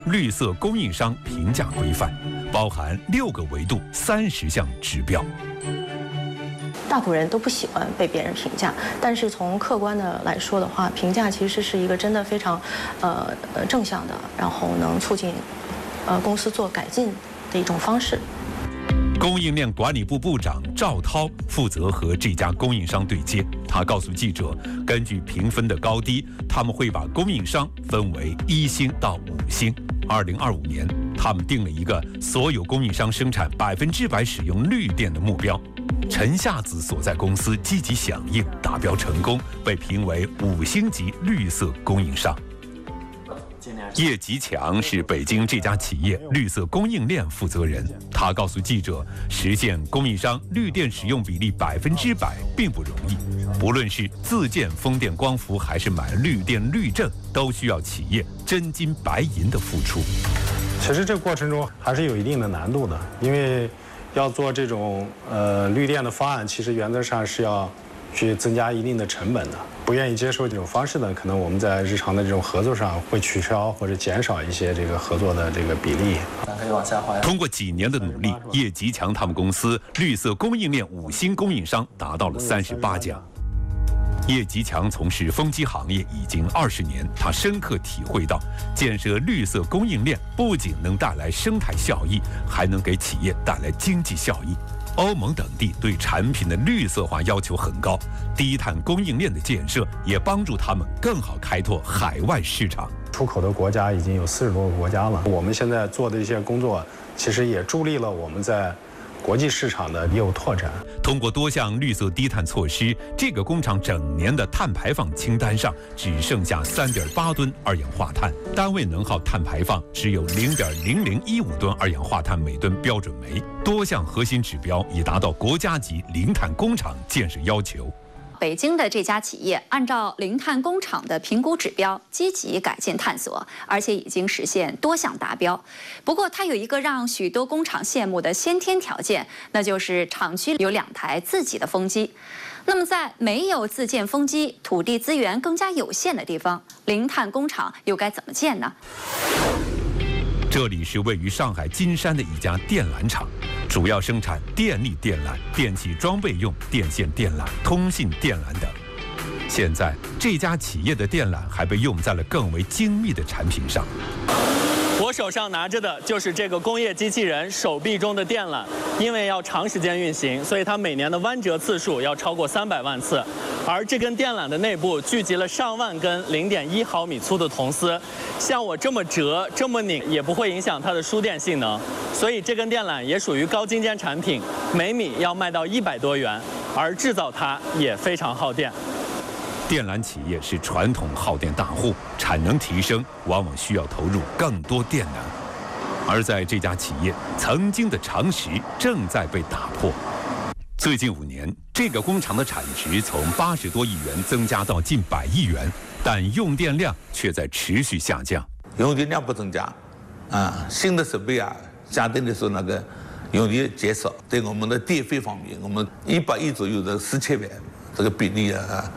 绿色供应商评价规范，包含6个维度、30项指标。 大部分人都不喜欢被别人评价，但是从客观的来说的话，评价其实是一个真的非常正向的，然后能促进公司做改进的一种方式。 供应链管理部部长赵涛负责和这家供应商对接。他告诉记者，根据评分的高低，他们会把供应商分为1星到5星。2025年，他们定了一个所有供应商生产100%使用绿电的目标。陈夏子所在公司积极响应，达标成功，被评为5星级绿色供应商。叶吉强是北京这家企业绿色供应链负责人，他告诉记者，实现供应商绿电使用比例100%并不容易，不论是自建风电光伏还是买绿电绿证，都需要企业真金白银的付出。 其实这个过程中还是有一定的难度的，因为要做这种绿电的方案，其实原则上是要去增加一定的成本的。不愿意接受这种方式的，可能我们在日常的这种合作上会取消或者减少一些这个合作的这个比例。 可以往下滑。 通过几年的努力，叶吉强他们公司绿色供应链5星供应商达到了38家。叶吉强从事风机行业已经20年，他深刻体会到，建设绿色供应链不仅能带来生态效益，还能给企业带来经济效益。欧盟等地对产品的绿色化要求很高，低碳供应链的建设也帮助他们更好开拓海外市场。 出口的国家已经有40多个国家了，我们现在做的一些工作，其实也助力了我们在国际市场的业务拓展。 通过多项绿色低碳措施，这个工厂整年的碳排放清单上只剩下3.8吨二氧化碳，单位能耗碳排放只有0.0015吨二氧化碳每吨标准煤，多项核心指标已达到国家级零碳工厂建设要求。 北京的这家企业按照零碳工厂的评估指标，积极改进探索，而且已经实现多项达标。不过，它有一个让许多工厂羡慕的先天条件，那就是厂区有2台自己的风机。那么，在没有自建风机、土地资源更加有限的地方，零碳工厂又该怎么建呢？ 这里是位于上海金山的一家电缆厂，主要生产电力电缆、电气装备用电线电缆、通信电缆等。现在，这家企业的电缆还被用在了更为精密的产品上。 我手上拿着的就是这个工业机器人手臂中的电缆，因为要长时间运行，所以它每年的弯折次数要超过300万次。而这根电缆的内部聚集了上万根0.1毫米粗的铜丝，像我这么折、这么拧也不会影响它的输电性能，所以这根电缆也属于高精尖产品，每米要卖到100多元，而制造它也非常耗电。 电缆企业是传统耗电大户，产能提升往往需要投入更多电能。而在这家企业，曾经的常识正在被打破。最近5年，这个工厂的产值从80多亿元增加到近100亿元，但用电量却在持续下降。 用电量不增加，新的设备相对来说用电减少，对我们的电费方面，我们100亿左右的4000万。这个比例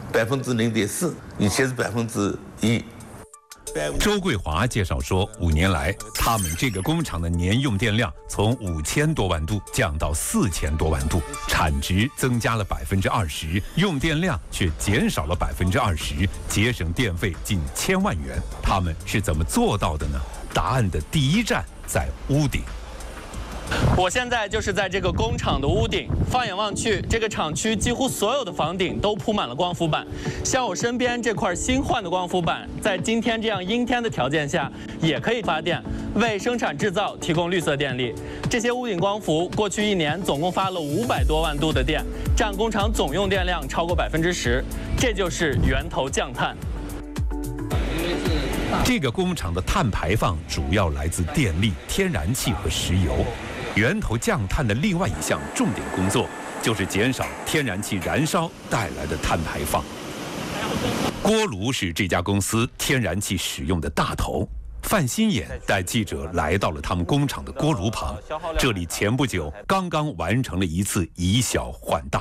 0.4%，以前是1%。 周桂华介绍说，5年来，他们这个工厂的年用电量从5000多万度降到4000多万度，产值增加了20%，用电量却减少了20%，节省电费近1000万元。他们是怎么做到的呢？答案的第一站在屋顶。 我现在就是在这个工厂的屋顶，放眼望去，这个厂区几乎所有的房顶都铺满了光伏板。像我身边这块新换的光伏板，在今天这样阴天的条件下，也可以发电，为生产制造提供绿色电力。这些屋顶光伏过去1年总共发了500多万度的电，占工厂总用电量超过10%，这就是源头降碳。 这个工厂的碳排放主要来自电力、天然气和石油。源头降碳的另外一项重点工作，就是减少天然气燃烧带来的碳排放。锅炉是这家公司天然气使用的大头。范新眼带记者来到了他们工厂的锅炉旁，这里前不久刚刚完成了一次以小换大。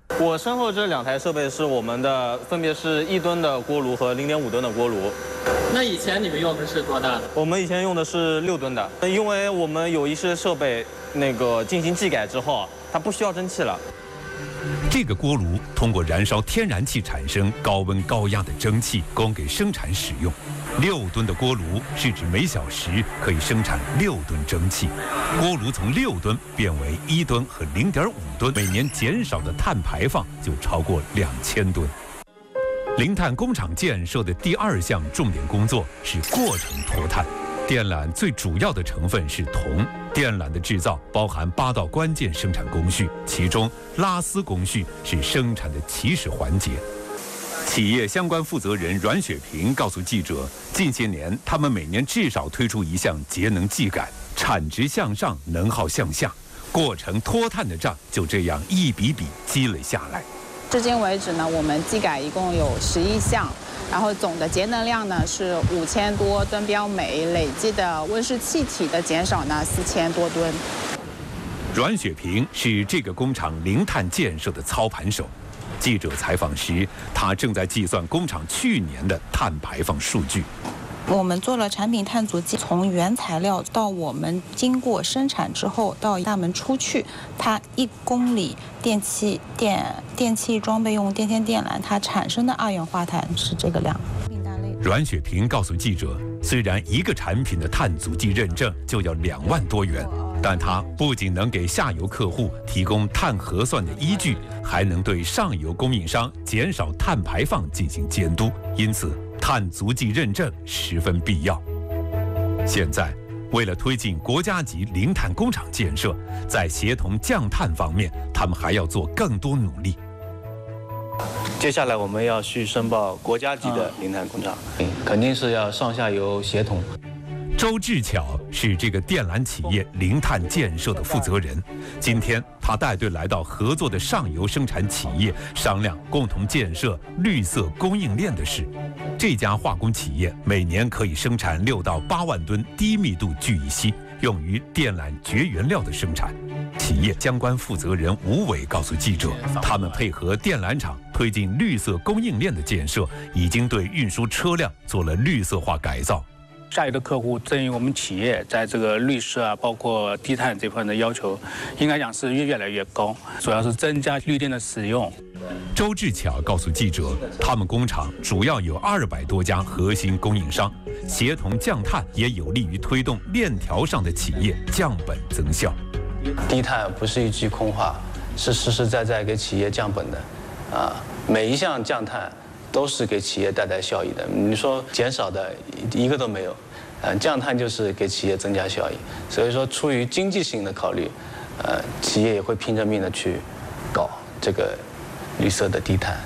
我身后这2台设备是我们的，分别是1吨的锅炉和0.5吨的锅炉。 那以前你们用的是多大的？ 我们以前用的是6吨的，因为我们有一些设备进行技改之后，它不需要蒸汽了。 这个锅炉通过燃烧天然气产生高温高压的蒸汽，供给生产使用。6吨的锅炉是指每小时可以生产6吨蒸汽。锅炉从6吨变为1吨和0.5吨，每年减少的碳排放就超过2000吨。零碳工厂建设的第2项重点工作是过程脱碳。电缆最主要的成分是铜，电缆的制造包含8道关键生产工序，其中拉丝工序是生产的起始环节。企业相关负责人阮雪萍告诉记者，近些年他们每年至少推出一项节能技改，产值向上，能耗向下，过程脱碳的账就这样一笔笔积累下来。 至今为止呢，我们技改一共有11项。然后总的节能量呢是5000多吨标每，累计的温室气体的减少呢4000多吨。 阮雪萍是这个工厂零碳建设的操盘手。记者采访时，他正在计算工厂去年的碳排放数据。 我们做了产品碳足迹，从原材料到我们经过生产之后到大门出去，它1公里电器装备用电线电缆，它产生的二氧化碳是这个量。 阮雪萍告诉记者，虽然一个产品的碳足迹认证就要2万多元，但它不仅能给下游客户提供碳核算的依据，还能对上游供应商减少碳排放进行监督，因此碳足迹认证十分必要。现在，为了推进国家级零碳工厂建设，在协同降碳方面，他们还要做更多努力。 接下来我们要去申报国家级的零碳工厂，肯定是要上下游协同。 周志巧是这个电缆企业零碳建设的负责人。今天他带队来到合作的上游生产企业，商量共同建设绿色供应链的事。这家化工企业每年可以生产6到8万吨低密度聚乙烯，用于电缆绝缘料的生产。企业相关负责人吴伟告诉记者，他们配合电缆厂推进绿色供应链的建设，已经对运输车辆做了绿色化改造。 下游的客户对于我们企业在这个绿色啊，包括低碳这块的要求，应该讲是越来越高，主要是增加绿电的使用。 周志巧告诉记者，他们工厂主要有200多家核心供应商，协同降碳也有利于推动链条上的企业降本增效。 低碳不是一句空话，是实实在在给企业降本的，每一项降碳都是给企业带来效益的。你说减少的一个都没有，降碳就是给企业增加效益。所以说，出于经济性的考虑，企业也会拼着命的去搞这个绿色的低碳。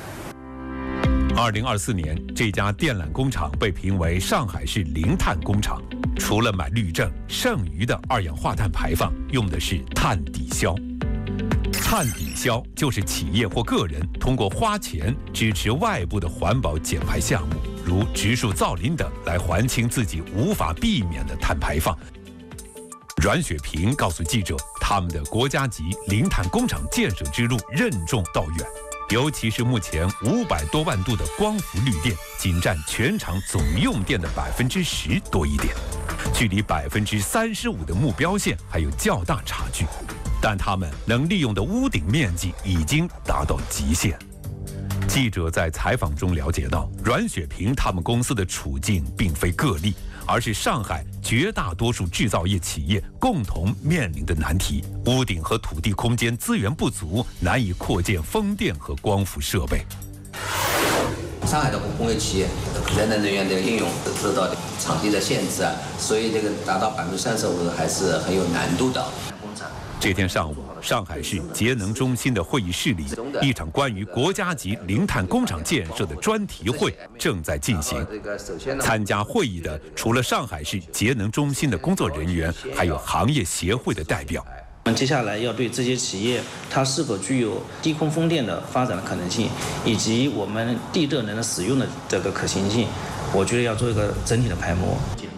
2024年，这家电缆工厂被评为上海市零碳工厂。除了买绿证，剩余的二氧化碳排放用的是碳抵消。碳抵消就是企业或个人通过花钱支持外部的环保减排项目，如植树造林等，来还清自己无法避免的碳排放。阮雪萍告诉记者，他们的国家级零碳工厂建设之路任重道远，尤其是目前500多万度的光伏绿电，仅占全厂总用电的10%多一点，距离35%的目标线还有较大差距。但他们能利用的屋顶面积已经达到极限。记者在采访中了解到，阮雪萍他们公司的处境并非个例，而是上海绝大多数制造业企业共同面临的难题。屋顶和土地空间资源不足，难以扩建风电和光伏设备。 上海的工业企业可再生能源的应用受到场地的限制所以这个达到35%还是很有难度的。 这天上午，上海市节能中心的会议室里，一场关于国家级零碳工厂建设的专题会正在进行。参加会议的除了上海市节能中心的工作人员，还有行业协会的代表。 我们接下来要对这些企业它是否具有低空风电的发展的可能性，以及我们地热能的使用的这个可行性，我觉得要做一个整体的排摸。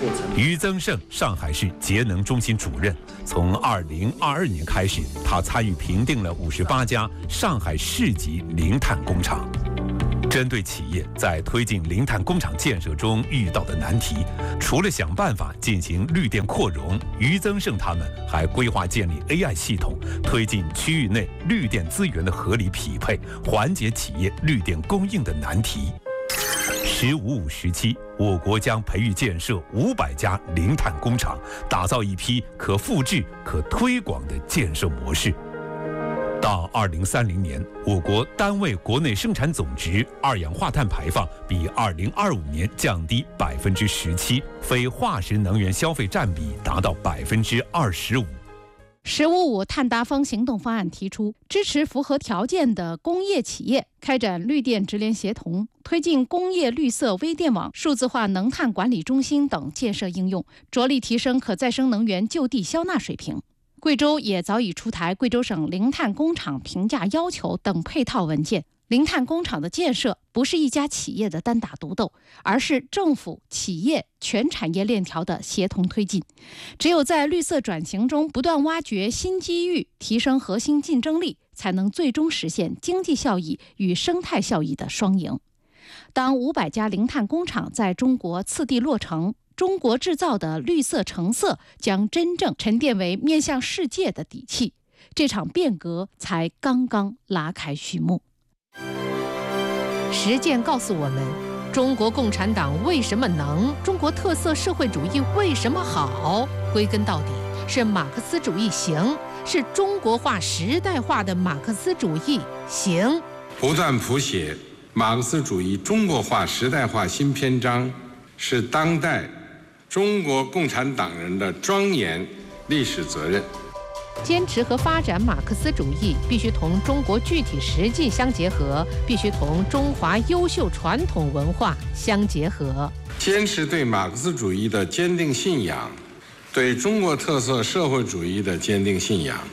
过程。 于增胜，上海市节能中心主任，从2022年开始，他参与评定了58家上海市级零碳工厂。针对企业在推进零碳工厂建设中遇到的难题，除了想办法进行绿电扩容，于增胜他们还规划建立 AI 系统，推进区域内绿电资源的合理匹配，缓解企业绿电供应的难题。“15+5”时期，我国将培育建设500家零碳工厂，打造一批可复制、可推广的建设模式。到2030年，我国单位国内生产总值二氧化碳排放比2025年降低17%，非化石能源消费占比达到25%。 “15+5”碳达峰行动方案提出，支持符合条件的工业企业开展绿电直联协同，推进工业绿色微电网、数字化能碳管理中心等建设应用，着力提升可再生能源就地消纳水平。贵州也早已出台贵州省零碳工厂评价要求等配套文件。零碳工厂的建设不是一家企业的单打独斗，而是政府、企业全产业链条的协同推进。只有在绿色转型中不断挖掘新机遇，提升核心竞争力，才能最终实现经济效益与生态效益的双赢。当500家零碳工厂在中国次第落成，中国制造的绿色成色将真正沉淀为面向世界的底气，这场变革才刚刚拉开序幕。 实践告诉我们，中国共产党为什么能，中国特色社会主义为什么好，归根到底是马克思主义行，是中国化时代化的马克思主义行。 不断谱写马克思主义中国化时代化新篇章，是当代中国共产党人的庄严历史责任。 坚持和发展马克思主义，必须同中国具体实际相结合，必须同中华优秀传统文化相结合。 坚持对马克思主义的坚定信仰，对中国特色社会主义的坚定信仰，